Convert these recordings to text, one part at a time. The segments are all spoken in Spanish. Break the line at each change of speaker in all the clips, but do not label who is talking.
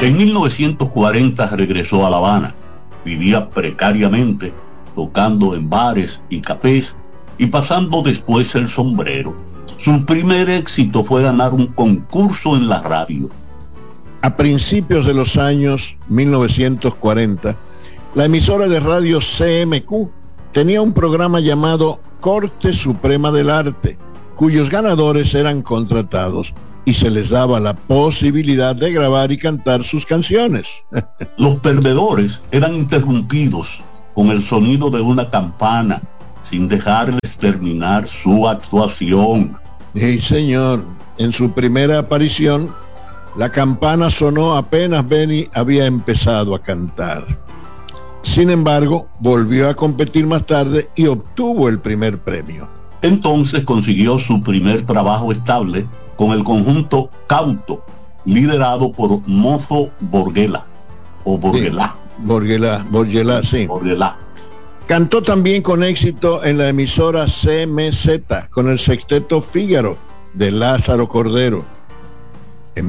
En 1940 regresó a La Habana. Vivía precariamente, tocando en bares y cafés y pasando después el sombrero. Su primer éxito fue ganar un concurso en la radio.
A principios de los años 1940, la emisora de radio CMQ tenía un programa llamado Corte Suprema del Arte, cuyos ganadores eran contratados y se les daba la posibilidad de grabar y cantar sus canciones.
Los perdedores eran interrumpidos con el sonido de una campana, sin dejarles terminar su actuación.
Sí, señor. En su primera aparición, la campana sonó apenas Benny había empezado a cantar. Sin embargo, volvió a competir más tarde y obtuvo el primer premio.
Entonces consiguió su primer trabajo estable con el conjunto Cauto, liderado por Mozo Borguela, o Borguelá.
Borguelá, sí.
Borguelá.
Cantó también con éxito en la emisora CMZ con el sexteto Fígaro de Lázaro Cordero. En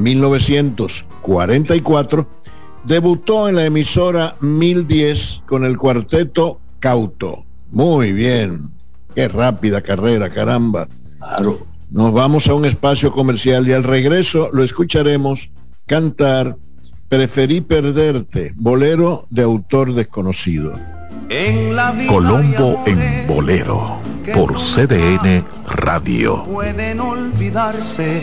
1944 debutó en la emisora 1010 con el cuarteto Cauto. Muy bien, qué rápida carrera, caramba.
Claro.
Nos vamos a un espacio comercial y al regreso lo escucharemos cantar Preferí Perderte, bolero de autor desconocido.
Colombo en Bolero, por CDN Radio.
Pueden olvidarse.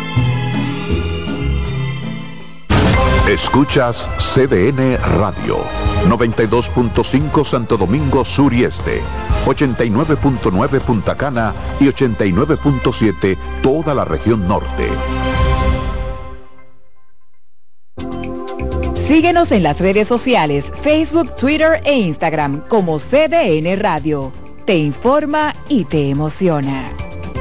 Escuchas CDN Radio, 92.5 Santo Domingo Sur y Este, 89.9 Punta Cana y 89.7 toda la región norte.
Síguenos en las redes sociales, Facebook, Twitter e Instagram como CDN Radio. Te informa y te emociona.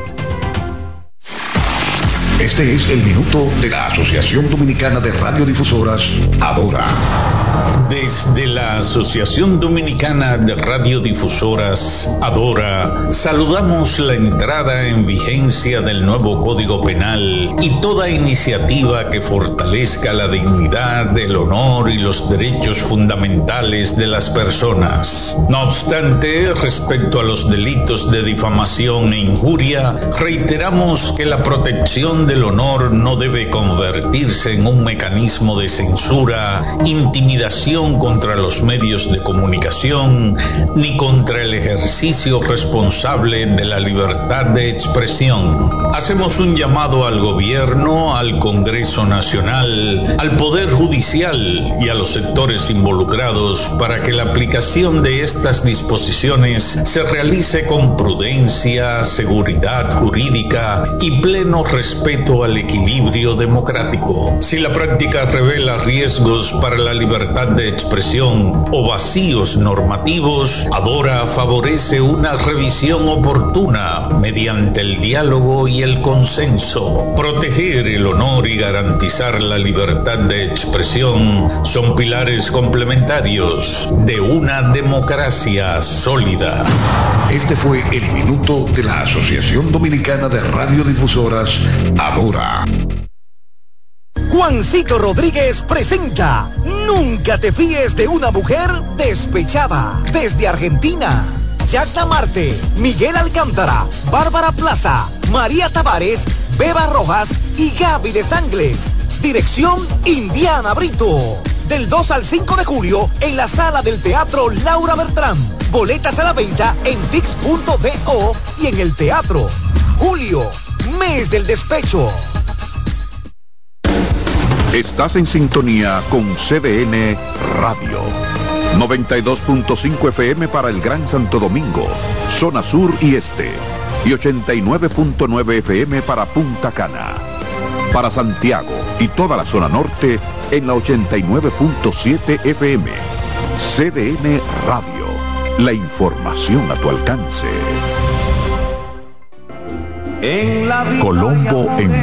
Este es el minuto de la Asociación Dominicana de Radiodifusoras, Adora.
Desde la Asociación Dominicana de Radiodifusoras, Adora, saludamos la entrada en vigencia del nuevo Código Penal y toda iniciativa que fortalezca la dignidad, el honor y los derechos fundamentales de las personas. No obstante, respecto a los delitos de difamación e injuria, reiteramos que la protección del honor no debe convertirse en un mecanismo de censura, intimidación contra los medios de comunicación, ni contra el ejercicio responsable de la libertad de expresión. Hacemos un llamado al gobierno, al Congreso Nacional, al Poder Judicial y a los sectores involucrados para que la aplicación de estas disposiciones se realice con prudencia, seguridad jurídica y pleno respeto al equilibrio democrático. Si la práctica revela riesgos para la libertad de expresión o vacíos normativos, Adora favorece una revisión oportuna mediante el diálogo y el consenso. Proteger el honor y garantizar la libertad de expresión son pilares complementarios de una democracia sólida.
Este fue el minuto de la Asociación Dominicana de Radiodifusoras, Adora.
Juancito Rodríguez presenta Nunca te fíes de una mujer despechada. Desde Argentina, Yagna Marte, Miguel Alcántara, Bárbara Plaza, María Tavares, Beba Rojas y Gaby de Sangles. Dirección Indiana Brito. Del 2 al 5 de julio en la sala del Teatro Laura Bertrán. Boletas a la venta en tix.do y en el teatro. Julio, mes del despecho.
Estás en sintonía con CDN Radio. 92.5 FM para el Gran Santo Domingo, zona sur y este. Y 89.9 FM para Punta Cana. Para Santiago y toda la zona norte en la 89.7 FM. CDN Radio. La información a tu alcance.
En la vida
Colombo en